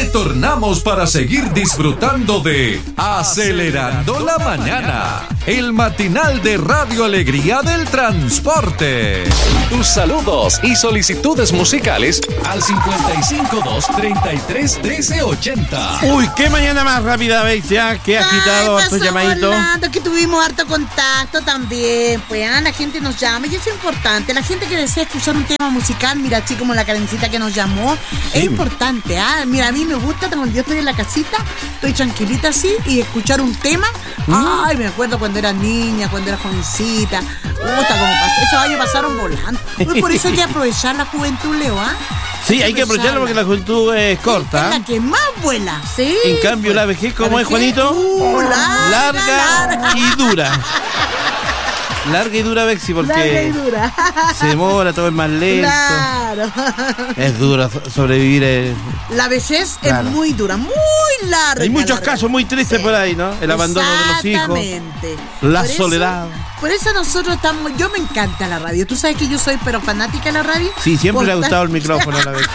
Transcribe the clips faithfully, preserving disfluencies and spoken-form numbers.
Retornamos para seguir disfrutando de Acelerando la Mañana, el matinal de Radio Alegría del Transporte. Tus saludos y solicitudes musicales al cincuenta y cinco dos, treinta y tres, trece, ochenta. Uy, qué mañana más rápida, ¿veis ya? Qué agitado estos llamaditos. Que tuvimos harto contacto también, pues ah, la gente nos llama y eso es importante. La gente que desea escuchar un tema musical, mira, así como la Karencita que nos llamó, sí. Es importante, ah, mira, a mí me gusta cuando yo estoy en la casita, estoy tranquilita así y escuchar un tema, ¿Mm? Ay, me acuerdo cuando era niña, cuando era jovencita, puta, como pasó, esos años pasaron volando. Uy, por eso hay que aprovechar la juventud, Leo, ¿ah? Sí, hay que aprovecharla porque la juventud es corta. Es la que más vuela, sí. En cambio, la vejez, ¿cómo la es, Juanito? Uh, larga, larga, larga y dura. Larga y dura, Bexi, porque larga y dura. Se demora, todo es más lento. Claro. Es duro sobrevivir. Eh. La vejez claro. es muy dura, muy larga. Hay muchos larga. casos muy tristes sí. por ahí, ¿no? El abandono de los hijos. Exactamente. La por soledad. Eso, por eso nosotros estamos. Yo me encanta la radio. ¿Tú sabes que yo soy pero fanática de la radio? Sí, siempre le ha gustado el micrófono a la vez.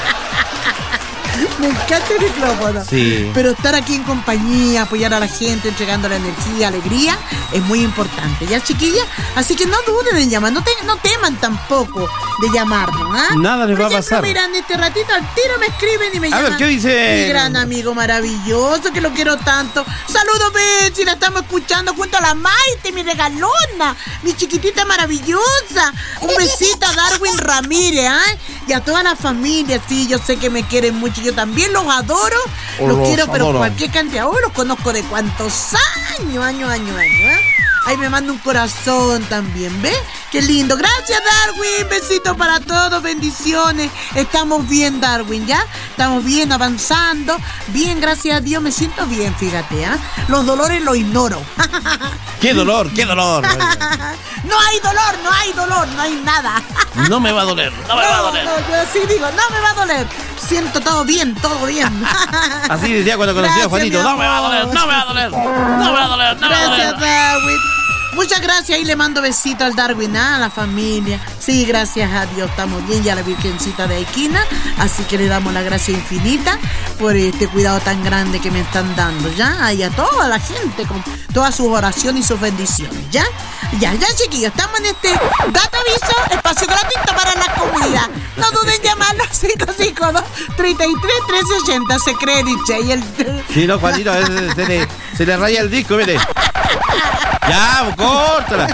Me encanta el micrófono. Sí. Pero estar aquí en compañía, apoyar a la gente, entregando la energía, alegría, es muy importante, ¿ya, chiquillas? Así que no duden en llamar, no, te, no teman tampoco de llamarnos, ¿ah? Nada les Por va ejemplo, a pasar. Mira, en este ratito al tiro me escriben y me a llaman. A ver, ¿qué dice? Mi gran amigo maravilloso, que lo quiero tanto. Saludos, Betsy, la estamos escuchando junto a la Maite, mi regalona, mi chiquitita maravillosa. Un besito a Darwin Ramírez, ¿ah? ¿eh? Y a toda la familia, sí, yo sé que me quieren mucho, yo también los adoro, oh, los, los quiero, pero adoro. Cualquier cantidad, hoy los conozco de cuántos años, años, años, años, ¿eh? Ahí me manda un corazón también, ¿ves? Qué lindo. Gracias, Darwin. Besito para todos, bendiciones. Estamos bien, Darwin, ¿ya? Estamos bien, avanzando. Bien, gracias a Dios, me siento bien, fíjate, ¿ah? ¿eh? Los dolores los ignoro. ¡Qué dolor, qué dolor! No hay dolor, no hay dolor, no hay nada. No me va a doler, no me no, va a doler. No, yo sí digo, no me va a doler. Siento todo bien, todo bien. Así decía cuando conocí a Juanito. No me va a doler, no me va a doler, no me va a doler, no me va a doler. Gracias, Darwin. Muchas gracias y le mando besito al Darwin, ¿ah? A la familia. Sí, gracias a Dios estamos bien, y a la Virgencita de Esquina. Así que le damos la gracia infinita por este cuidado tan grande que me están dando, ¿ya? Y a toda la gente con todas sus oraciones y sus bendiciones, ¿ya? Ya, ya, chiquillos, estamos en este Data Aviso, espacio gratuito para la comunidad. No duden en llamarnos cinco cinco dos, treinta y tres, trece, ochenta. Se cree, dice. Y el... Sí, no, Juanito, a veces se le, se le raya el disco, mire. Ya, córtala.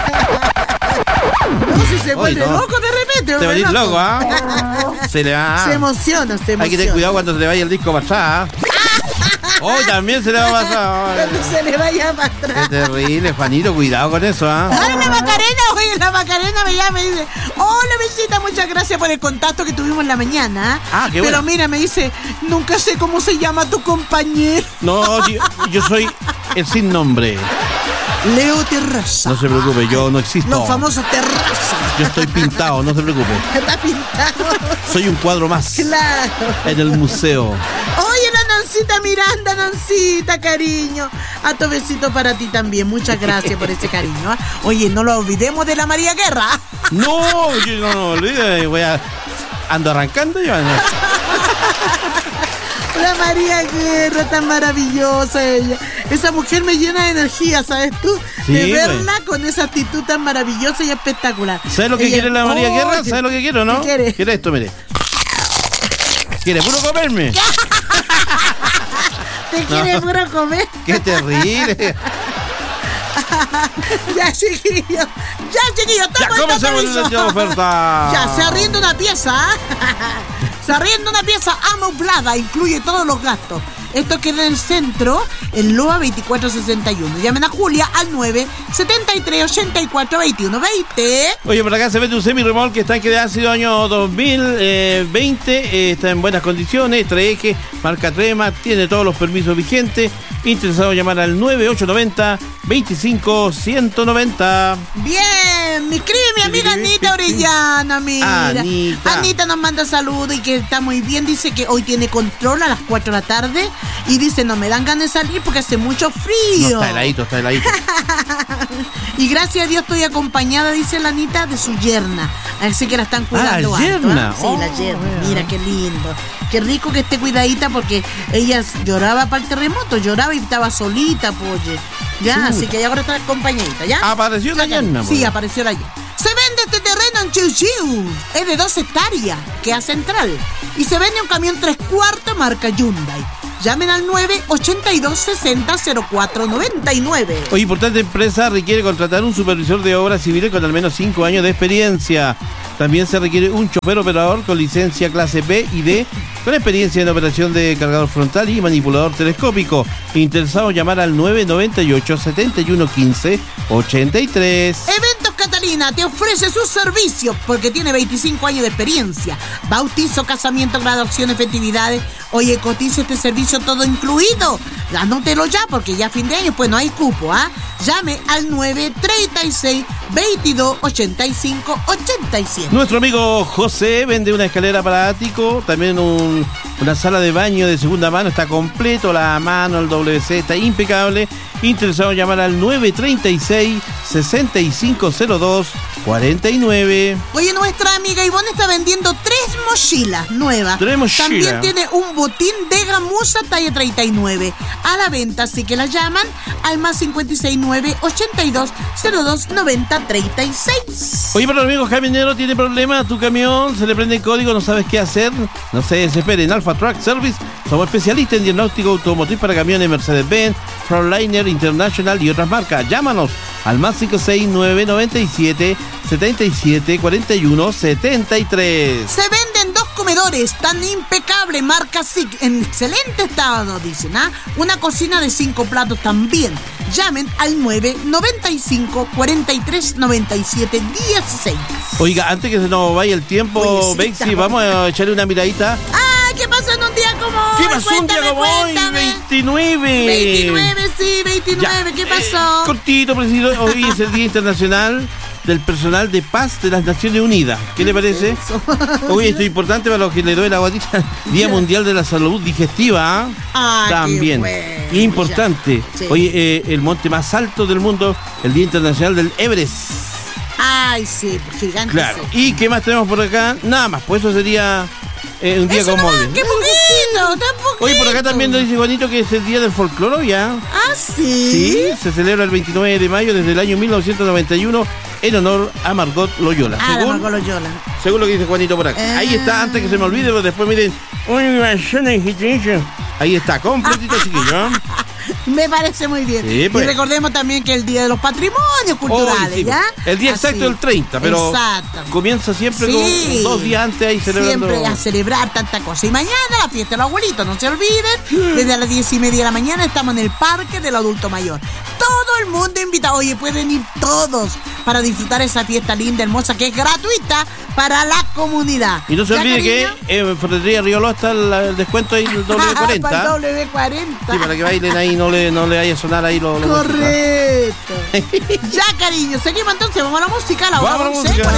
No, si se vuelve no. loco de repente. Te venís loco, ¿ah? ¿eh? Se le va. Se emociona, se emociona. Hay que tener cuidado cuando se le vaya el disco para atrás. Hoy oh, también se le va a pasar. Cuando se le vaya para atrás. Qué terrible, Juanito, cuidado con eso, ¿ah? ¿eh? Ahora la Macarena, oye, la Macarena me llama y me dice: hola, visita, muchas gracias por el contacto que tuvimos en la mañana. Ah, qué bueno. Pero mira, me dice: nunca sé cómo se llama tu compañero. No, yo, yo soy el sin nombre. Leo Terraza. No se preocupe, yo no existo. Los famosos Terraza. Yo estoy pintado, no se preocupe. Está pintado. Soy un cuadro más. Claro. En el museo. Oye, la Nancita Miranda, Nancita, cariño. A tu besito para ti también. Muchas gracias por ese cariño. ¿eh? Oye, no lo olvidemos de la María Guerra. No, yo no lo olvido. Voy a... Ando arrancando yo. ¿no? La María Guerra, tan maravillosa ella. Esa mujer me llena de energía, ¿sabes tú? Sí, de verla pues. Con esa actitud tan maravillosa y espectacular. ¿Sabes lo que ella, quiere la María oh, Guerra? ¿Sabes lo que quiero, no? ¿Qué quiere? Quiere esto, mire. Quiere puro comerme. ¿Te no. quiere puro comer? Qué terrible. Ya, chiquillo. Ya, chiquillo. Ya, comencemos la oferta. Ya, se arrienda una pieza. Se arrienda una pieza amoblada. Incluye todos los gastos. Esto queda en el centro, en Loa veinticuatro sesenta y uno. Llamen a Julia al nueve setenta y tres ochenta y cuatro veintiuno veinte. Oye, por acá se vende un semi-remolque, estanque de ácido año dos mil veinte. Eh, está en buenas condiciones, tres ejes, marca Trema, tiene todos los permisos vigentes. Interesado llamar al nueve ocho nueve cero, veinticinco, ciento noventa. Bien, me escribe mi amiga Anita Orellana, mira. Anita. Anita nos manda saludos y que está muy bien. Dice que hoy tiene control a las cuatro de la tarde Y dice, no me dan ganas de salir porque hace mucho frío. No, está heladito, está heladito. Y gracias a Dios estoy acompañada, dice la Anita, de su yerna. Así que la están cuidando. Ah, yerna. Harto, ¿eh? Sí, Oh, la yerna. bueno. Mira qué lindo. Qué rico que esté cuidadita porque ella lloraba para el terremoto, lloraba y estaba solita, poye. Ya, Chuta. así que ahora está acompañadita, ¿ya? Apareció la yerna. Sí, pues. apareció la yerna. Se vende este terreno en Chiu Chiu. Es de dos hectáreas, queda central. Y se vende un camión tres cuartos marca Hyundai. Llamen al nueve ochenta y dos sesenta cero cuatro noventa y nueve. Oye, importante empresa requiere contratar un supervisor de obras civiles con al menos cinco años de experiencia. También se requiere un chofer operador con licencia clase B y D, con experiencia en operación de cargador frontal y manipulador telescópico. Interesado, llamar al nueve noventa y ocho setenta y uno quince ochenta y tres. Eventos Catalina te ofrece sus servicios porque tiene veinticinco años de experiencia. Bautizo, casamiento, graduaciones, festividades. Oye, cotiza este servicio todo incluido. Anótelo ya porque ya a fin de año pues no hay cupo, ¿ah? Llame al nueve treinta y seis veintidós ochenta y cinco ochenta y siete. Nuestro amigo José vende una escalera para ático, también un, una sala de baño de segunda mano, está completo, la mano, el W C está impecable. Interesado, llamar al nueve treinta y seis sesenta y cinco cero dos cuarenta y nueve. Oye, nuestra amiga Ivonne está vendiendo tres mochilas nuevas. Tres mochilas. También tiene un botín de gamuza talla treinta y nueve a la venta, así que la llaman al más cincuenta y seis nueve ochenta y dos cero dos noventa treinta y seis. Oye, para los amigos camioneros, tiene problema tu camión, se le prende el código, no sabes qué hacer, no se desesperen. Alpha Truck Service, somos especialistas en diagnóstico automotriz para camiones Mercedes-Benz, Frontliner, International y otras marcas. Llámanos al más cincuenta y seis nueve noventa y siete setenta y siete cuarenta y uno setenta y tres. Se venden dos comedores tan impecables, marca S I C, en excelente estado, dicen, ¿ah? Una cocina de cinco platos también. Llamen al nueve noventa y cinco cuarenta y tres noventa y siete dieciséis. Oiga, antes que se nos vaya el tiempo, Oye, sí, Bexi, está vamos a echarle una miradita. ¡Ah! ¿Qué pasó en un día como hoy? ¿Qué pasó un día Cuéntame, como hoy? cuéntame. veintinueve. veintinueve, sí, veintinueve. Ya, ¿Qué eh, pasó? cortito, preciso. Hoy es el Día Internacional del Personal de Paz de las Naciones Unidas. ¿Qué le parece? Eso. Oye, esto es importante para los que le doy la guatita. Día Mundial de la Salud Digestiva. ¿Ah? Ah, También. qué bueno, Importante. ya. Sí. Oye, eh, el monte más alto del mundo, el Día Internacional del Everest. Ay, sí, gigante. Claro. Sí. ¿Y qué más tenemos por acá? Nada más, pues eso sería eh, un día Eso como nomás, hoy. ¡qué poquito! ¡Tan poquito! Oye, por acá también nos dice Juanito que es el Día del Folclore ya. Ah, sí. Sí, se celebra el veintinueve de mayo desde el año mil novecientos noventa y uno en honor a Margot Loyola. Ah, la según, Margot Loyola. según lo que dice Juanito por acá. Ah. Ahí está, antes que se me olvide, porque después miren. Ahí está, completito, chiquillo. Me parece muy bien. Sí, pues. Y recordemos también que el Día de los Patrimonios Culturales, Hoy, sí, ¿ya? el día Así. exacto es el treinta, pero Exacto. comienza siempre Sí. con dos días antes ahí celebrando. Siempre a celebrar tanta cosa. Y mañana la fiesta de los abuelitos, no se olviden. Desde las diez y media de la mañana estamos en el Parque del Adulto Mayor. Todo el mundo invitado. Oye, pueden ir todos para disfrutar esa fiesta linda, hermosa, que es gratuita para la comunidad. Y no se ¿Ya, olvide cariño? que en Ferretería Riolo está el, el descuento ahí, el doble Para el cuarenta. doble cuarenta. Sí, para que bailen ahí, no le, no le vaya a sonar ahí los... los Correcto. Ya, cariño. Seguimos entonces. Vamos a la música. A la hora Vamos a la once, música.